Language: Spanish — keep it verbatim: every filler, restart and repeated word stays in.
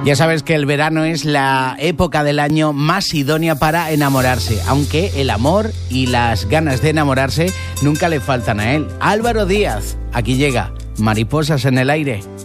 Ya sabes que el verano es la época del año más idónea para enamorarse, aunque el amor y las ganas de enamorarse nunca le faltan a él. Álvaro Díaz, aquí llega Mariposas en el aire.